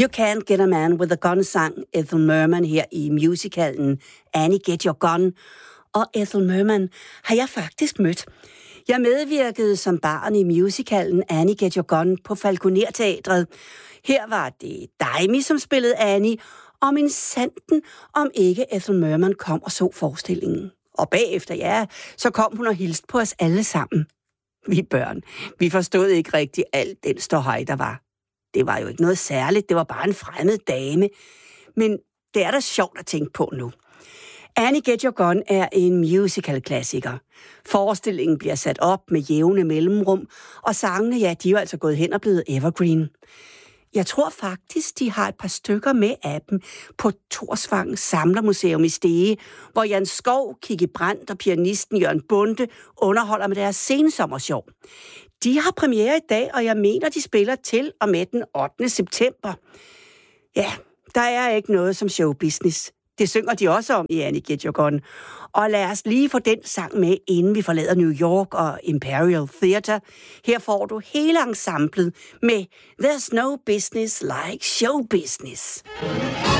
You Can't Get a Man With a Gun sang Ethel Merman her i musicalen Annie Get Your Gun. Og Ethel Merman har jeg faktisk mødt. Jeg medvirkede som barn i musicalen Annie Get Your Gun på Falconer-teatret. Her var det Daimi, som spillede Annie, og min sanden, om ikke Ethel Merman kom og så forestillingen. Og bagefter, ja, så kom hun og hilste på os alle sammen. Vi børn, vi forstod ikke rigtig alt den ståhej, der var. Det var jo ikke noget særligt, det var bare en fremmed dame. Men det er da sjovt at tænke på nu. Annie Get Your Gun er en musical-klassiker. Forestillingen bliver sat op med jævne mellemrum, og sangene, ja, de er jo altså gået hen og blevet evergreen. Jeg tror faktisk, de har et par stykker med af dem på Torsvang Samlermuseum i Stege, hvor Jan Skov, Kikki Brandt og pianisten Jørgen Bonde underholder med deres sensommershow. De har premiere i dag, og jeg mener, de spiller til og med den 8. september. Ja, der er ikke noget som showbusiness. Det synger de også om i Annie Get Your Gun. Og lad os lige få den sang med, inden vi forlader New York og Imperial Theatre. Her får du hele ensemblet med There's No Business Like Show Business.